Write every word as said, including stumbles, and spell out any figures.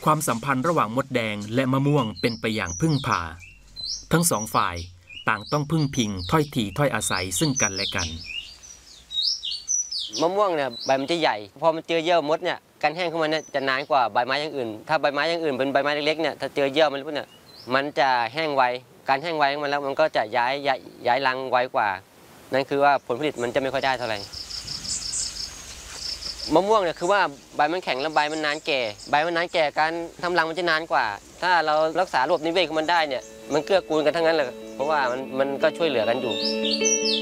ความสัมพันธ์ระหว่างมดแดงและมะม่วงเป็นไปอย่างพึ่งพาทั้งสองฝ่ายต่างต้องพึ่งพิงถ้อยทีถ้อยอาศัยซึ่งกันและกันมะม่วงเนี่ยใบมันจะใหญ่พอมันเจอเยื่อมดเนี่ยการแห้งของมันเนี่ยจะนานกว่าใบไม้อย่างอื่นถ้าใบไม้อย่างอื่นเป็นใบไม้เล็กๆเนี่ยถ้าเจอเยื่อมันปุ๊บเนี่ยมันจะแห้งไวการแห้งไวของมันแล้วมันก็จะย้ายย้ายย้ายรังไวกว่านั่นคือว่าผลผลิตมันจะไม่ค่อยได้เท่าไหร่มะม่วงเนี่ยคือว่าใบมันแข็งแล้วใบมันนานแก่ใบมันนานแก่การทำรังมันจะนานกว่าถ้าเรารักษาระบบนิเวศของมันได้เนี่ยมันเกื้อกูลกันทั้งนั้นเลยเพราะว่ามันมันก็ช่วยเหลือกันอยู่